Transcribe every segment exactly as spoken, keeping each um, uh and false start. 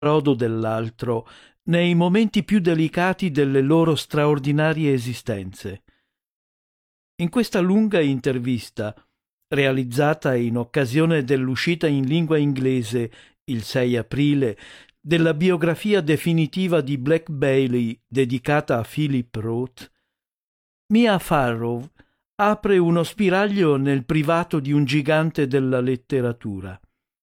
brodo dell'altro nei momenti più delicati delle loro straordinarie esistenze. In questa lunga intervista, realizzata in occasione dell'uscita in lingua inglese il sei aprile della biografia definitiva di Black Bailey dedicata a Philip Roth, Mia Farrow apre uno spiraglio nel privato di un gigante della letteratura.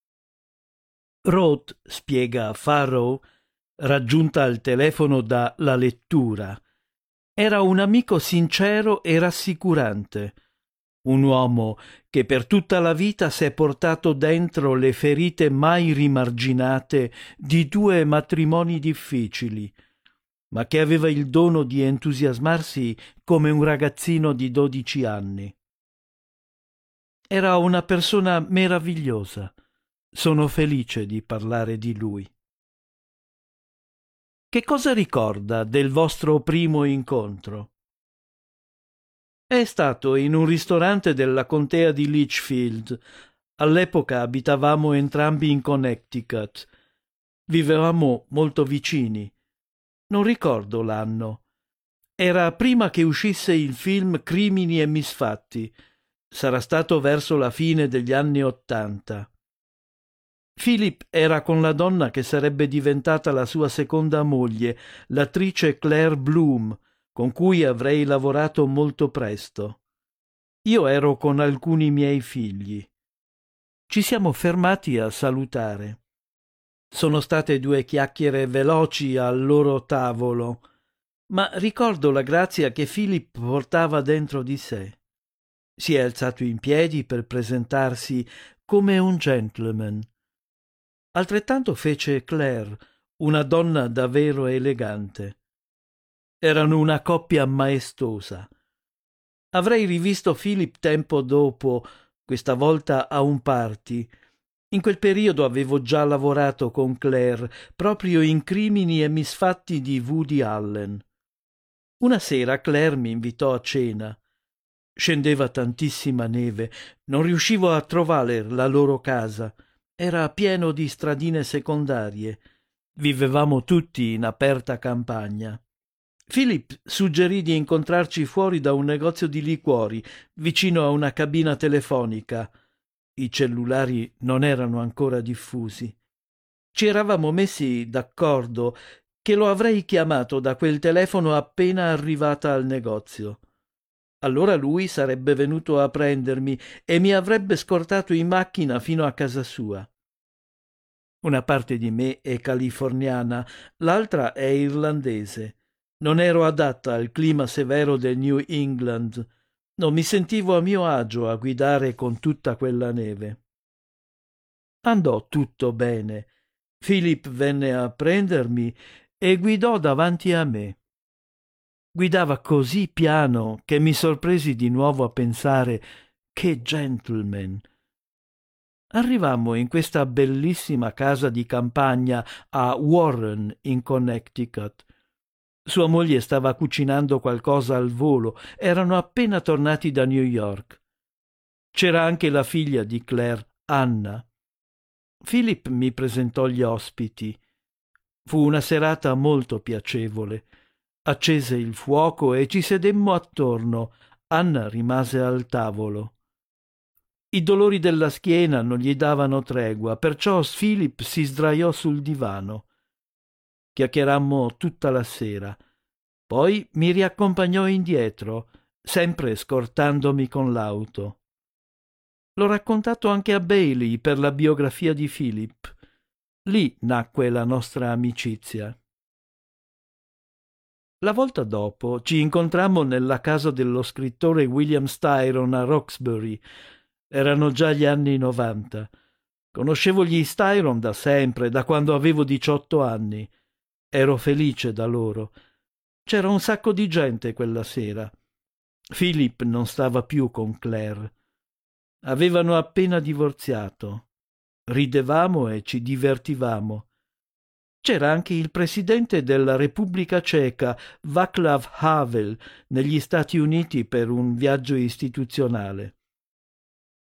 Roth, spiega Farrow, raggiunta al telefono da La Lettura, era un amico sincero e rassicurante, un uomo che per tutta la vita s'è portato dentro le ferite mai rimarginate di due matrimoni difficili, ma che aveva il dono di entusiasmarsi come un ragazzino di dodici anni. Era una persona meravigliosa. Sono felice di parlare di lui. Che cosa ricorda del vostro primo incontro? È stato in un ristorante della contea di Litchfield. All'epoca abitavamo entrambi in Connecticut. Vivevamo molto vicini. Non ricordo l'anno. Era prima che uscisse il film Crimini e misfatti. Sarà stato verso la fine degli anni Ottanta. Philip era con la donna che sarebbe diventata la sua seconda moglie, l'attrice Claire Bloom, con cui avrei lavorato molto presto. Io ero con alcuni miei figli. Ci siamo fermati a salutare. Sono state due chiacchiere veloci al loro tavolo, ma ricordo la grazia che Philip portava dentro di sé. Si è alzato in piedi per presentarsi come un gentleman. Altrettanto fece Claire, una donna davvero elegante. Erano una coppia maestosa. Avrei rivisto Philip tempo dopo, questa volta a un party. In quel periodo avevo già lavorato con Claire, proprio in Crimini e misfatti di Woody Allen. Una sera Claire mi invitò a cena. Scendeva tantissima neve, non riuscivo a trovare la loro casa. Era pieno di stradine secondarie. Vivevamo tutti in aperta campagna. Philip suggerì di incontrarci fuori da un negozio di liquori, vicino a una cabina telefonica. I cellulari non erano ancora diffusi. Ci eravamo messi d'accordo che lo avrei chiamato da quel telefono appena arrivata al negozio. Allora lui sarebbe venuto a prendermi e mi avrebbe scortato in macchina fino a casa sua. Una parte di me è californiana, l'altra è irlandese. Non ero adatta al clima severo del New England. Non mi sentivo a mio agio a guidare con tutta quella neve. Andò tutto bene. Philip venne a prendermi e guidò davanti a me. Guidava così piano che mi sorpresi di nuovo a pensare: che gentleman! Arrivammo in questa bellissima casa di campagna a Warren, in Connecticut. Sua moglie stava cucinando qualcosa al volo. Erano appena tornati da New York. C'era anche la figlia di Claire, Anna. Philip mi presentò gli ospiti. Fu una serata molto piacevole. Accese il fuoco e ci sedemmo attorno. Anna rimase al tavolo. I dolori della schiena non gli davano tregua, perciò Philip si sdraiò sul divano. Chiacchierammo tutta la sera. Poi mi riaccompagnò indietro, sempre scortandomi con l'auto. L'ho raccontato anche a Bailey per la biografia di Philip. Lì nacque la nostra amicizia. La volta dopo ci incontrammo nella casa dello scrittore William Styron a Roxbury. Erano già gli anni novanta. Conoscevo gli Styron da sempre, da quando avevo diciotto anni. Ero felice da loro. C'era un sacco di gente quella sera. Philip non stava più con Claire. Avevano appena divorziato. Ridevamo e ci divertivamo. C'era anche il presidente della Repubblica Ceca, Václav Havel, negli Stati Uniti per un viaggio istituzionale.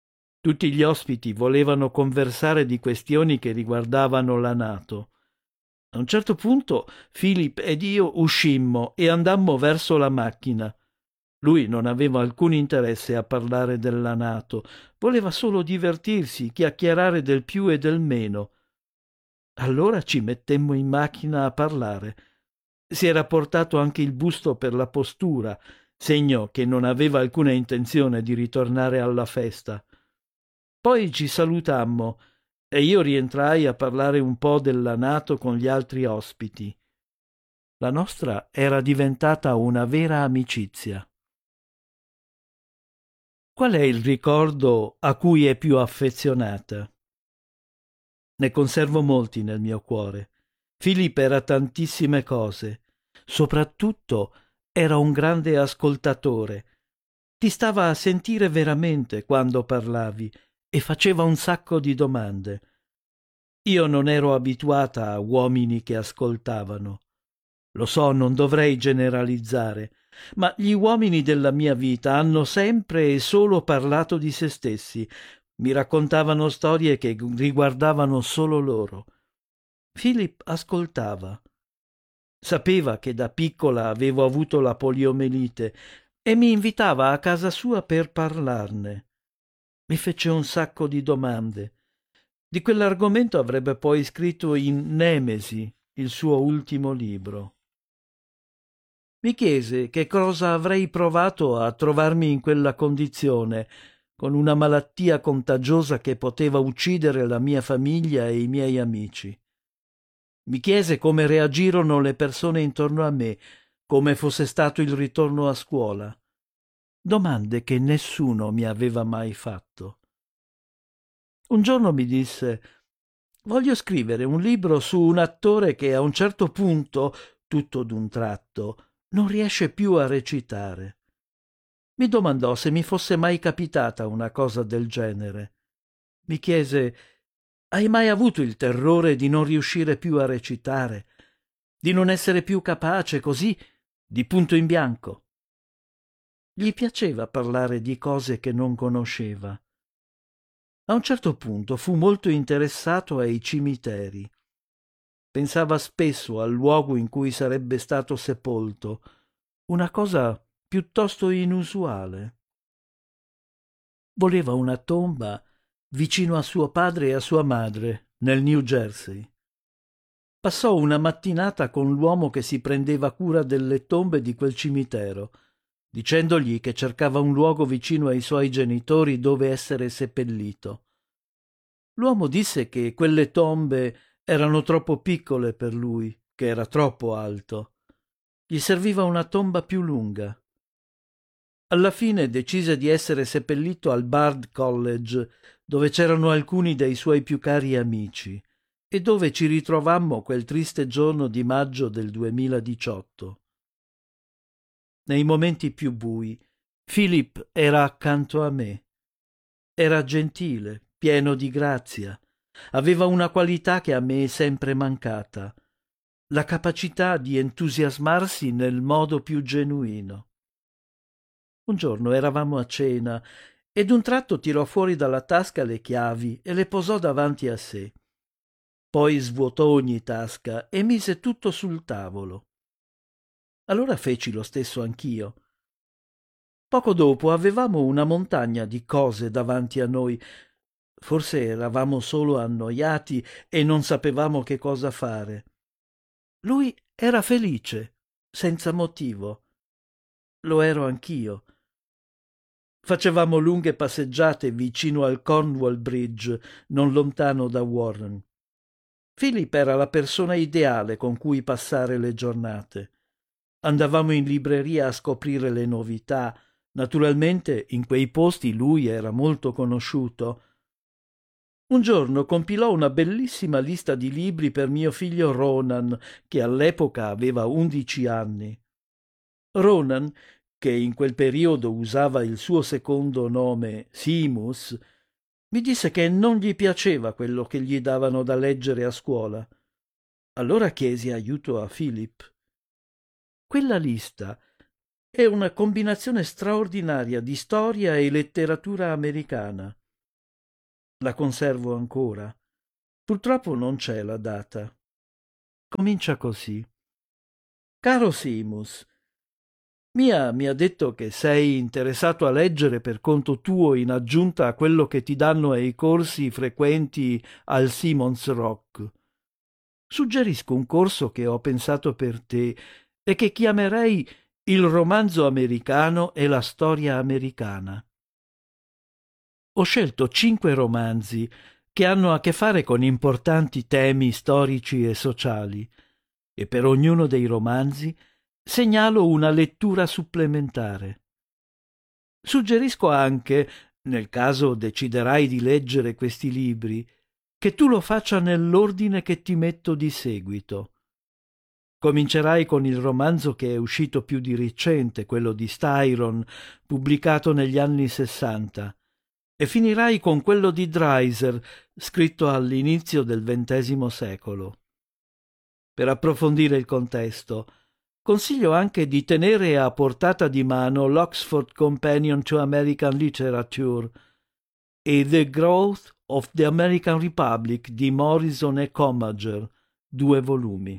Tutti gli ospiti volevano conversare di questioni che riguardavano la NATO. A un certo punto Philip ed io uscimmo e andammo verso la macchina. Lui non aveva alcun interesse a parlare della NATO, voleva solo divertirsi, chiacchierare del più e del meno. Allora ci mettemmo in macchina a parlare. Si era portato anche il busto per la postura, segno che non aveva alcuna intenzione di ritornare alla festa. Poi ci salutammo e io rientrai a parlare un po' della NATO con gli altri ospiti. La nostra era diventata una vera amicizia. Qual è il ricordo a cui è più affezionata? Ne conservo molti nel mio cuore. Philip era tantissime cose. Soprattutto era un grande ascoltatore. Ti stava a sentire veramente quando parlavi e faceva un sacco di domande. Io non ero abituata a uomini che ascoltavano. Lo so, non dovrei generalizzare, ma gli uomini della mia vita hanno sempre e solo parlato di se stessi, mi raccontavano storie che riguardavano solo loro. Philip ascoltava. Sapeva che da piccola avevo avuto la poliomelite e mi invitava a casa sua per parlarne. Mi fece un sacco di domande. Di quell'argomento avrebbe poi scritto in Nemesi, il suo ultimo libro. Mi chiese che cosa avrei provato a trovarmi in quella condizione, con una malattia contagiosa che poteva uccidere la mia famiglia e i miei amici. Mi chiese come reagirono le persone intorno a me, come fosse stato il ritorno a scuola. Domande che nessuno mi aveva mai fatto. Un giorno mi disse: «Voglio scrivere un libro su un attore che a un certo punto, tutto d'un tratto, non riesce più a recitare». Mi domandò se mi fosse mai capitata una cosa del genere. Mi chiese: «Hai mai avuto il terrore di non riuscire più a recitare, di non essere più capace così, di punto in bianco?» Gli piaceva parlare di cose che non conosceva. A un certo punto fu molto interessato ai cimiteri. Pensava spesso al luogo in cui sarebbe stato sepolto, una cosa piuttosto inusuale. Voleva una tomba vicino a suo padre e a sua madre, nel New Jersey. Passò una mattinata con l'uomo che si prendeva cura delle tombe di quel cimitero, dicendogli che cercava un luogo vicino ai suoi genitori dove essere seppellito. L'uomo disse che quelle tombe erano troppo piccole per lui, che era troppo alto. Gli serviva una tomba più lunga. Alla fine decise di essere seppellito al Bard College, dove c'erano alcuni dei suoi più cari amici, e dove ci ritrovammo quel triste giorno di maggio del duemiladiciotto. Nei momenti più bui, Philip era accanto a me. Era gentile, pieno di grazia. Aveva una qualità che a me è sempre mancata: la capacità di entusiasmarsi nel modo più genuino. Un giorno eravamo a cena e d'un tratto tirò fuori dalla tasca le chiavi e le posò davanti a sé. Poi svuotò ogni tasca e mise tutto sul tavolo. Allora feci lo stesso anch'io. Poco dopo avevamo una montagna di cose davanti a noi. Forse eravamo solo annoiati e non sapevamo che cosa fare. Lui era felice, senza motivo. Lo ero anch'io. Facevamo lunghe passeggiate vicino al Cornwall Bridge, non lontano da Warren. Philip era la persona ideale con cui passare le giornate. Andavamo in libreria a scoprire le novità. Naturalmente in quei posti lui era molto conosciuto. Un giorno compilò una bellissima lista di libri per mio figlio Ronan, che all'epoca aveva undici anni. Ronan, che in quel periodo usava il suo secondo nome Seamus, mi disse che non gli piaceva quello che gli davano da leggere a scuola. Allora chiesi aiuto a Philip. Quella lista è una combinazione straordinaria di storia e letteratura americana. La conservo ancora. Purtroppo non c'è la data. Comincia così. Caro Simus, Mia mi ha detto che sei interessato a leggere per conto tuo in aggiunta a quello che ti danno ai corsi frequenti al Simon's Rock. Suggerisco un corso che ho pensato per te e che chiamerei Il romanzo americano e la storia americana. Ho scelto cinque romanzi che hanno a che fare con importanti temi storici e sociali e per ognuno dei romanzi segnalo una lettura supplementare. Suggerisco anche, nel caso deciderai di leggere questi libri, che tu lo faccia nell'ordine che ti metto di seguito. Comincerai con il romanzo che è uscito più di recente, quello di Styron, pubblicato negli anni sessanta, e finirai con quello di Dreiser, scritto all'inizio del ventesimo secolo. Per approfondire il contesto, consiglio anche di tenere a portata di mano l'Oxford Companion to American Literature e The Growth of the American Republic di Morrison e Commager, due volumi.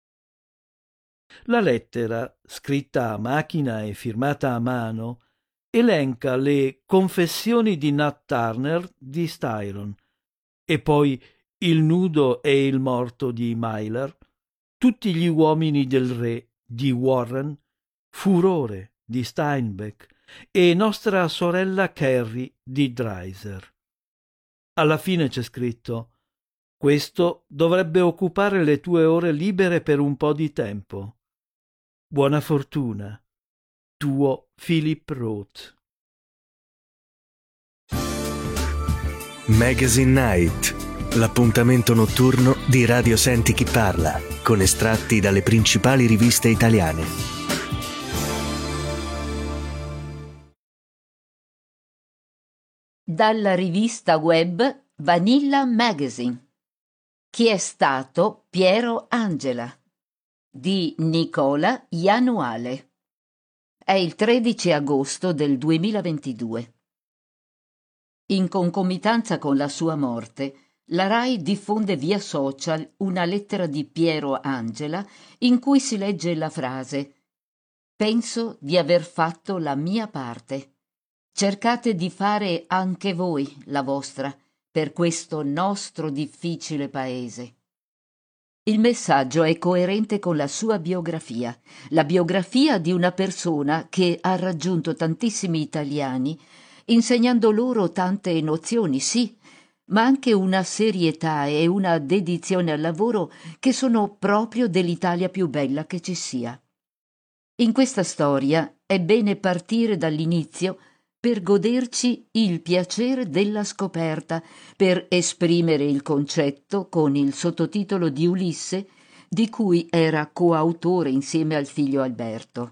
La lettera, scritta a macchina e firmata a mano, elenca le Confessioni di Nat Turner di Styron e poi Il nudo e il morto di Myler, Tutti gli uomini del re di Warren, Furore di Steinbeck e Nostra sorella Carrie di Dreiser. Alla fine c'è scritto: questo dovrebbe occupare le tue ore libere per un po' di tempo. Buona fortuna. Tuo Philip Roth. Magazine Night, l'appuntamento notturno di Radio Senti Chi Parla, con estratti dalle principali riviste italiane. Dalla rivista web Vanilla Magazine. Chi è stato Piero Angela? Di Nicola Ianuale. È il tredici agosto del duemilaventidue. In concomitanza con la sua morte, la RAI diffonde via social una lettera di Piero Angela in cui si legge la frase: «Penso di aver fatto la mia parte. Cercate di fare anche voi la vostra per questo nostro difficile paese». Il messaggio è coerente con la sua biografia, la biografia di una persona che ha raggiunto tantissimi italiani, insegnando loro tante nozioni, sì, ma anche una serietà e una dedizione al lavoro che sono proprio dell'Italia più bella che ci sia. In questa storia è bene partire dall'inizio per goderci il piacere della scoperta, per esprimere il concetto con il sottotitolo di Ulisse, di cui era coautore insieme al figlio Alberto.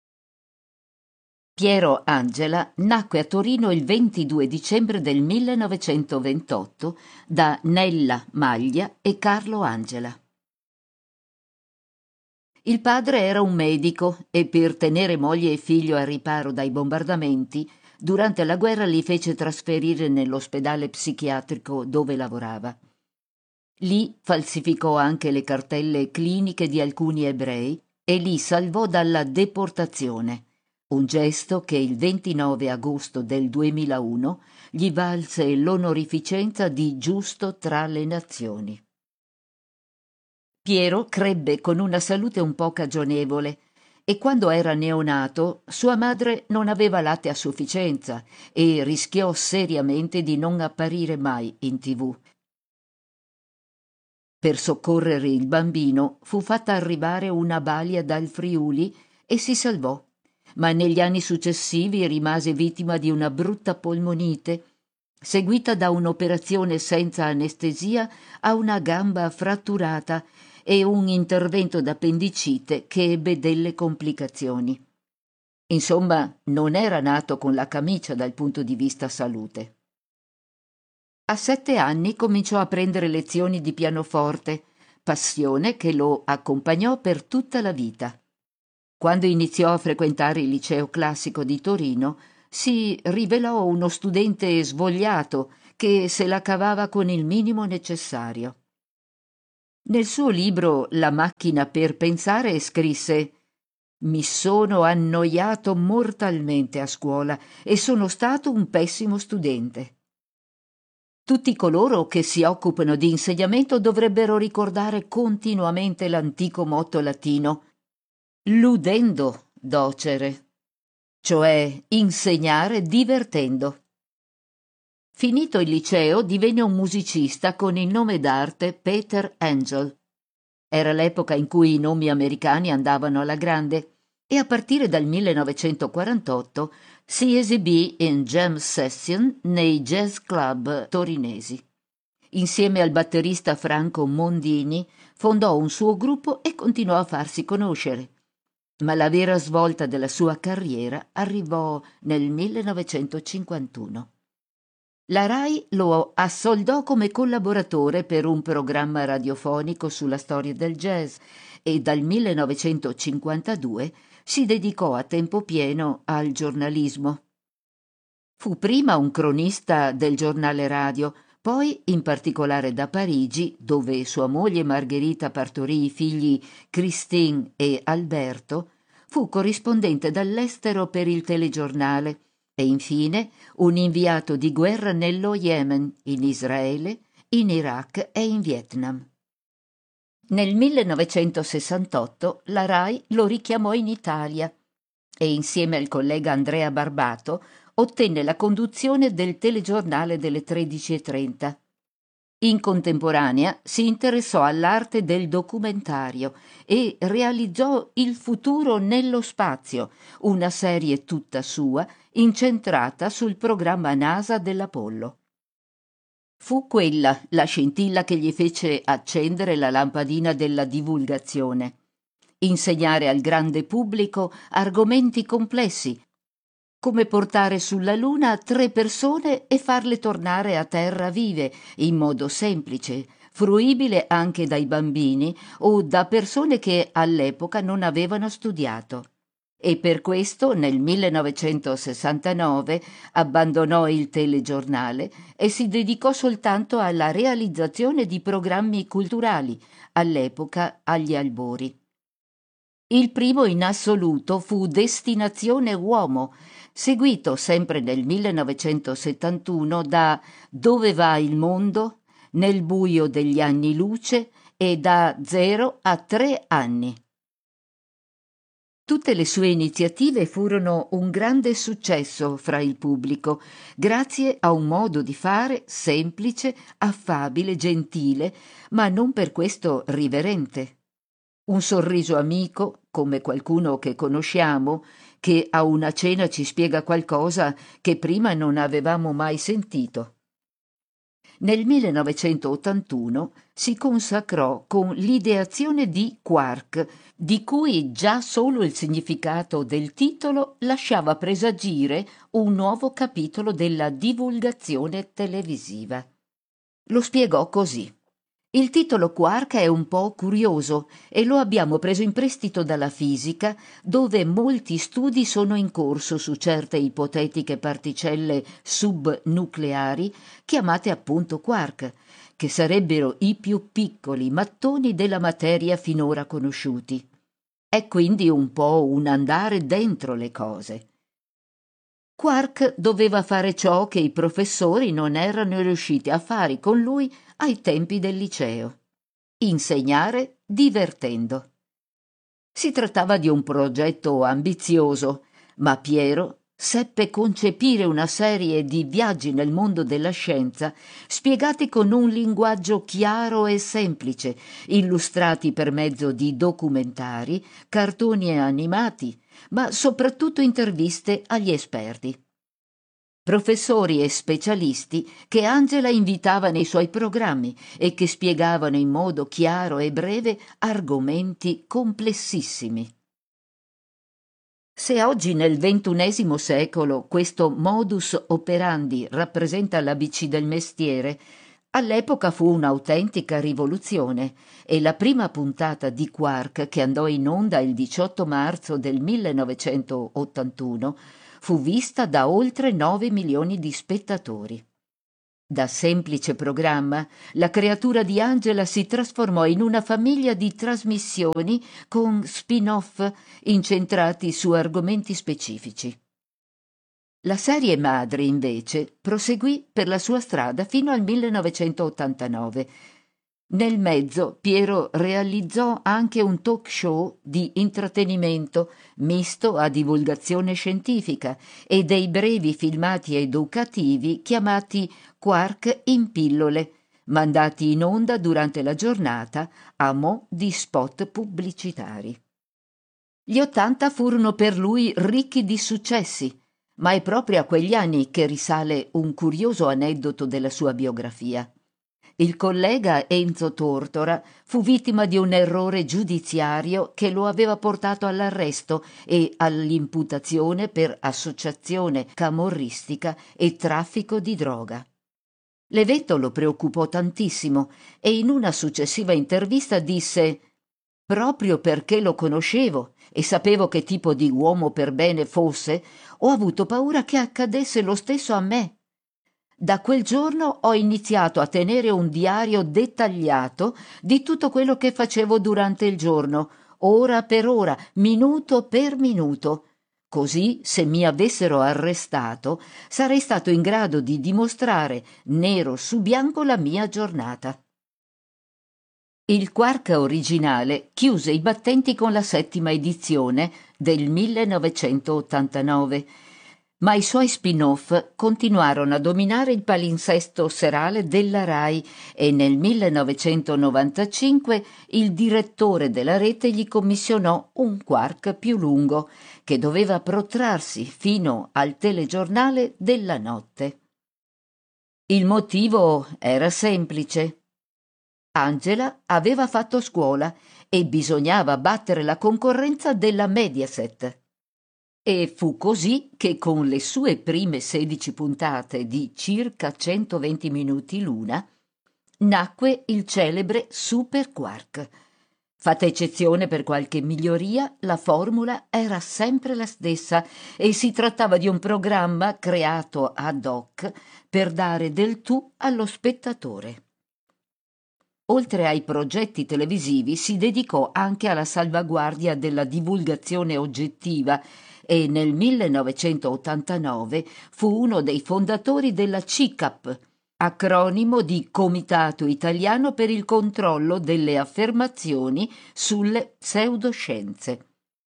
Piero Angela nacque a Torino il ventidue dicembre del millenovecentoventotto da Nella Maglia e Carlo Angela. Il padre era un medico e per tenere moglie e figlio al riparo dai bombardamenti, durante la guerra li fece trasferire nell'ospedale psichiatrico dove lavorava. Lì falsificò anche le cartelle cliniche di alcuni ebrei e li salvò dalla deportazione, un gesto che il ventinove agosto del duemilauno gli valse l'onorificenza di giusto tra le nazioni. Piero crebbe con una salute un po' cagionevole e quando era neonato sua madre non aveva latte a sufficienza e rischiò seriamente di non apparire mai in tivù. Per soccorrere il bambino fu fatta arrivare una balia dal Friuli e si salvò, ma negli anni successivi rimase vittima di una brutta polmonite, seguita da un'operazione senza anestesia a una gamba fratturata e un intervento d'appendicite che ebbe delle complicazioni. Insomma, non era nato con la camicia dal punto di vista salute. A sette anni cominciò a prendere lezioni di pianoforte, passione che lo accompagnò per tutta la vita. Quando iniziò a frequentare il liceo classico di Torino, si rivelò uno studente svogliato che se la cavava con il minimo necessario. Nel suo libro La macchina per pensare scrisse: «Mi sono annoiato mortalmente a scuola e sono stato un pessimo studente». Tutti coloro che si occupano di insegnamento dovrebbero ricordare continuamente l'antico motto latino «ludendo docere», cioè insegnare divertendo. Finito il liceo divenne un musicista con il nome d'arte Peter Angel. Era l'epoca in cui i nomi americani andavano alla grande e a partire dal millenovecentoquarantotto si esibì in jam session nei jazz club torinesi. Insieme al batterista Franco Mondini fondò un suo gruppo e continuò a farsi conoscere. Ma la vera svolta della sua carriera arrivò nel millenovecentocinquantuno. La RAI lo assoldò come collaboratore per un programma radiofonico sulla storia del jazz e dal millenovecentocinquantadue si dedicò a tempo pieno al giornalismo. Fu prima un cronista del giornale radio, poi, in particolare da Parigi, dove sua moglie Margherita partorì i figli Christine e Alberto, fu corrispondente dall'estero per il telegiornale e infine un inviato di guerra nello Yemen, in Israele, in Iraq e in Vietnam. Nel millenovecentosessantotto la RAI lo richiamò in Italia e insieme al collega Andrea Barbato ottenne la conduzione del telegiornale delle tredici e trenta. In contemporanea si interessò all'arte del documentario e realizzò Il futuro nello spazio, una serie tutta sua incentrata sul programma NASA dell'Apollo. Fu quella la scintilla che gli fece accendere la lampadina della divulgazione. Insegnare al grande pubblico argomenti complessi, come portare sulla Luna tre persone e farle tornare a terra vive, in modo semplice, fruibile anche dai bambini o da persone che all'epoca non avevano studiato. E per questo nel millenovecentosessantanove abbandonò il telegiornale e si dedicò soltanto alla realizzazione di programmi culturali, all'epoca agli albori. Il primo in assoluto fu Destinazione Uomo, seguito sempre nel millenovecentosettantuno da Dove va il mondo, Nel buio degli anni luce e da zero a tre anni. Tutte le sue iniziative furono un grande successo fra il pubblico, grazie a un modo di fare semplice, affabile, gentile, ma non per questo riverente. Un sorriso amico, come qualcuno che conosciamo, che a una cena ci spiega qualcosa che prima non avevamo mai sentito. Nel millenovecentottantuno si consacrò con l'ideazione di Quark, di cui già solo il significato del titolo lasciava presagire un nuovo capitolo della divulgazione televisiva. Lo spiegò così. Il titolo quark è un po' curioso e lo abbiamo preso in prestito dalla fisica, dove molti studi sono in corso su certe ipotetiche particelle subnucleari chiamate appunto quark, che sarebbero i più piccoli mattoni della materia finora conosciuti. È quindi un po' un andare dentro le cose. Quark doveva fare ciò che i professori non erano riusciti a fare con lui ai tempi del liceo: insegnare divertendo. Si trattava di un progetto ambizioso, ma Piero seppe concepire una serie di viaggi nel mondo della scienza spiegati con un linguaggio chiaro e semplice, illustrati per mezzo di documentari, cartoni animati, ma soprattutto interviste agli esperti. Professori e specialisti che Angela invitava nei suoi programmi e che spiegavano in modo chiaro e breve argomenti complessissimi. Se oggi nel ventunesimo secolo questo modus operandi rappresenta l'A B C del mestiere, all'epoca fu un'autentica rivoluzione e la prima puntata di Quark, che andò in onda il diciotto marzo del millenovecentottantuno, fu vista da oltre nove milioni di spettatori. Da semplice programma, la creatura di Angela si trasformò in una famiglia di trasmissioni con spin-off incentrati su argomenti specifici. La serie madre, invece, proseguì per la sua strada fino al millenovecentottantanove. Nel mezzo Piero realizzò anche un talk show di intrattenimento misto a divulgazione scientifica e dei brevi filmati educativi chiamati Quark in pillole, mandati in onda durante la giornata a mo' di spot pubblicitari. Gli Ottanta furono per lui ricchi di successi, ma è proprio a quegli anni che risale un curioso aneddoto della sua biografia. Il collega Enzo Tortora fu vittima di un errore giudiziario che lo aveva portato all'arresto e all'imputazione per associazione camorristica e traffico di droga. L'evento lo preoccupò tantissimo e in una successiva intervista disse: «Proprio perché lo conoscevo e sapevo che tipo di uomo per bene fosse, ho avuto paura che accadesse lo stesso a me. Da quel giorno ho iniziato a tenere un diario dettagliato di tutto quello che facevo durante il giorno, ora per ora, minuto per minuto. Così, se mi avessero arrestato, sarei stato in grado di dimostrare nero su bianco la mia giornata». Il Quark originale chiuse i battenti con la settima edizione del millenovecentottantanove, ma i suoi spin-off continuarono a dominare il palinsesto serale della Rai e nel millenovecentonovantacinque il direttore della rete gli commissionò un Quark più lungo, che doveva protrarsi fino al telegiornale della notte. Il motivo era semplice. Angela aveva fatto scuola e bisognava battere la concorrenza della Mediaset. E fu così che con le sue prime sedici puntate di circa centoventi minuti l'una nacque il celebre Super Quark. Fatta eccezione per qualche miglioria, la formula era sempre la stessa e si trattava di un programma creato ad hoc per dare del tu allo spettatore. Oltre ai progetti televisivi si dedicò anche alla salvaguardia della divulgazione oggettiva e nel millenovecentottantanove fu uno dei fondatori della C I C A P, acronimo di Comitato Italiano per il controllo delle affermazioni sulle pseudoscienze.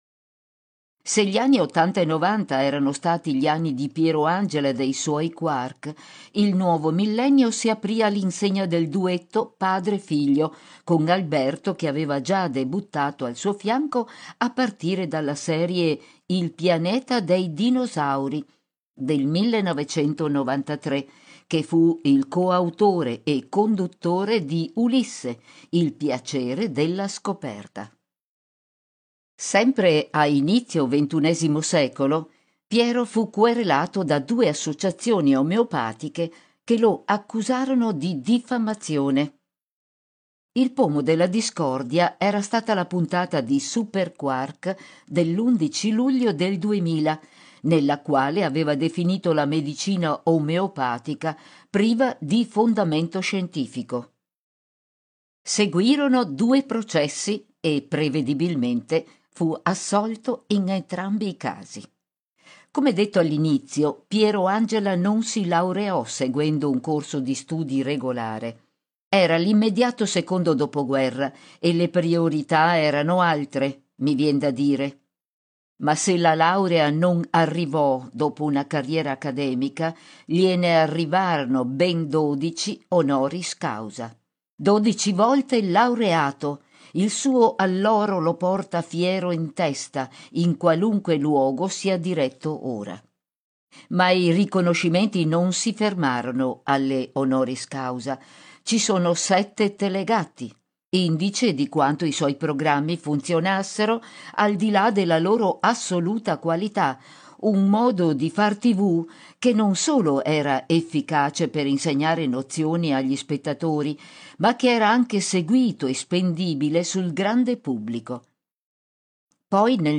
Se gli anni ottanta e novanta erano stati gli anni di Piero Angela e dei suoi quark, il nuovo millennio si aprì all'insegna del duetto padre-figlio, con Alberto che aveva già debuttato al suo fianco a partire dalla serie Il pianeta dei dinosauri del millenovecentonovantatré, che fu il coautore e conduttore di Ulisse, il piacere della scoperta. Sempre a inizio ventunesimo secolo, Piero fu querelato da due associazioni omeopatiche che lo accusarono di diffamazione. Il pomo della discordia era stata la puntata di Super Quark dell'undici luglio del duemila, nella quale aveva definito la medicina omeopatica priva di fondamento scientifico. Seguirono due processi e prevedibilmente fu assolto in entrambi i casi. Come detto all'inizio, Piero Angela non si laureò seguendo un corso di studi regolare. Era l'immediato secondo dopoguerra e le priorità erano altre, mi vien da dire. Ma se la laurea non arrivò dopo una carriera accademica, gliene arrivarono ben dodici honoris causa. Dodici volte laureato. Il suo alloro lo porta fiero in testa, in qualunque luogo sia diretto ora. Ma i riconoscimenti non si fermarono alle honoris causa. Ci sono sette delegati, indice di quanto i suoi programmi funzionassero al di là della loro assoluta qualità, un modo di far tivù che non solo era efficace per insegnare nozioni agli spettatori, ma che era anche seguito e spendibile sul grande pubblico. Poi nel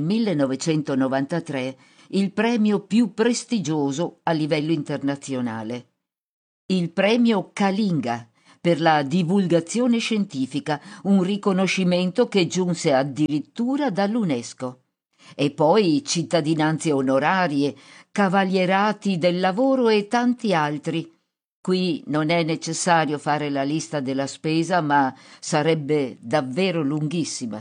millenovecentonovantatré il premio più prestigioso a livello internazionale. il premio Kalinga per la divulgazione scientifica, un riconoscimento che giunse addirittura dall'UNESCO. E poi cittadinanze onorarie, cavalierati del lavoro e tanti altri. Qui non è necessario fare la lista della spesa, ma sarebbe davvero lunghissima.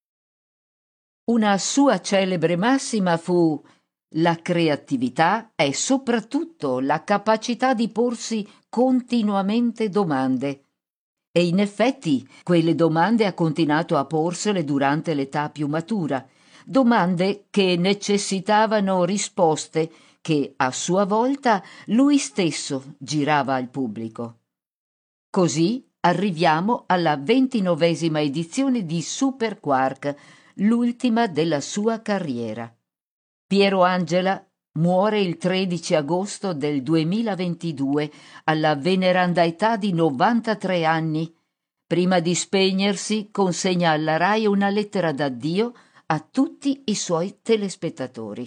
Una sua celebre massima fu: la creatività è soprattutto la capacità di porsi continuamente domande. E in effetti quelle domande ha continuato a porsele durante l'età più matura, domande che necessitavano risposte che a sua volta lui stesso girava al pubblico. Così arriviamo alla ventinovesima edizione di Super Quark, l'ultima della sua carriera. Piero Angela muore il tredici agosto del duemilaventidue alla veneranda età di novantatré anni. Prima di spegnersi consegna alla Rai una lettera d'addio a tutti i suoi telespettatori.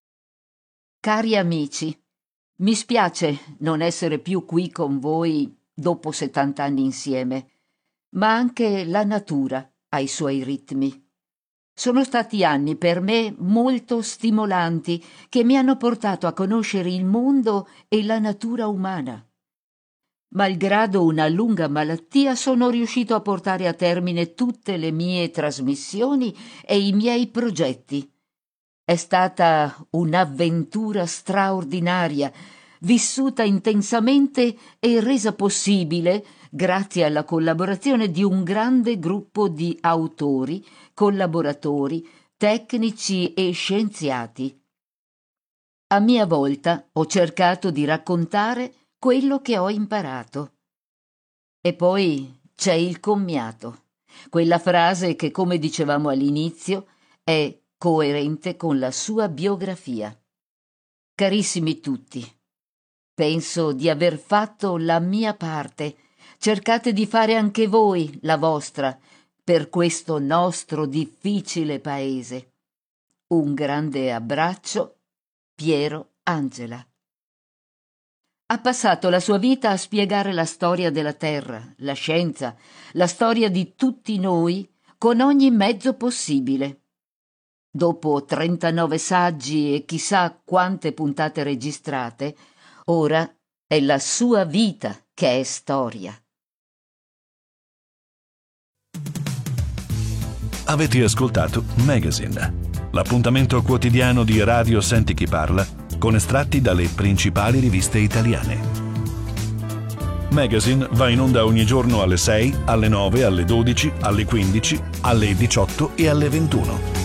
Cari amici, mi spiace non essere più qui con voi dopo settanta anni insieme, ma anche la natura ha i suoi ritmi. Sono stati anni per me molto stimolanti, che mi hanno portato a conoscere il mondo e la natura umana. Malgrado una lunga malattia, sono riuscito a portare a termine tutte le mie trasmissioni e i miei progetti. È stata un'avventura straordinaria, vissuta intensamente e resa possibile grazie alla collaborazione di un grande gruppo di autori, collaboratori, tecnici e scienziati. A mia volta ho cercato di raccontare quello che ho imparato. E poi c'è il commiato, quella frase che, come dicevamo all'inizio, è coerente con la sua biografia. Carissimi tutti, penso di aver fatto la mia parte. Cercate di fare anche voi la vostra per questo nostro difficile paese. Un grande abbraccio, Piero Angela. Ha passato la sua vita a spiegare la storia della Terra, la scienza, la storia di tutti noi con ogni mezzo possibile. Dopo trentanove saggi e chissà quante puntate registrate, ora è la sua vita che è storia. Avete ascoltato Magazine, l'appuntamento quotidiano di Radio Senti Chi Parla con estratti dalle principali riviste italiane. Magazine va in onda ogni giorno alle sei, alle nove, alle dodici, alle quindici, alle diciotto e alle ventuno.